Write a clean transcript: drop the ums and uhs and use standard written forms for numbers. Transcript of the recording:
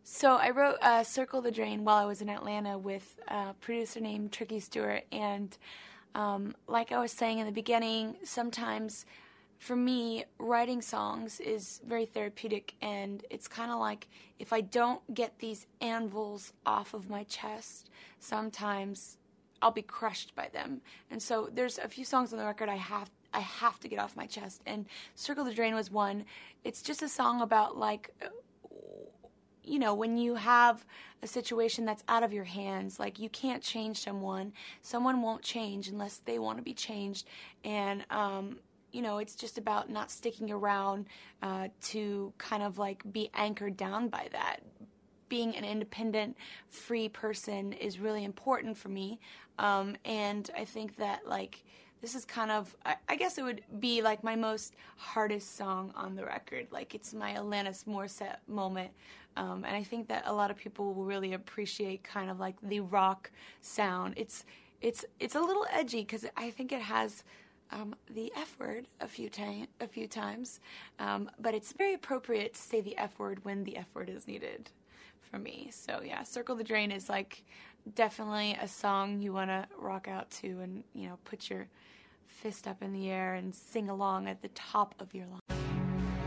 So I wrote Circle the Drain while I was in Atlanta with a producer named Tricky Stewart, and like I was saying in the beginning, sometimes for me, writing songs is very therapeutic, and it's kind of like if I don't get these anvils off of my chest, sometimes I'll be crushed by them. And so there's a few songs on the record I have to get off my chest, and Circle the Drain was one. It's just a song about, like, you know, when you have a situation that's out of your hands, like you can't change someone. Someone won't change unless they want to be changed. And, you know, it's just about not sticking around to kind of like be anchored down by that. Being an independent, free person is really important for me. And I think that, like, this is kind of, I guess it would be like my most hardest song on the record. Like, it's my Alanis Morissette moment. And I think that a lot of people will really appreciate kind of like the rock sound. It's a little edgy because I think it has the F word a few times. But it's very appropriate to say the F word when the F word is needed for me. So yeah, Circle the Drain is like definitely a song you want to rock out to and, you know, put your fist up in the air and sing along at the top of your lungs.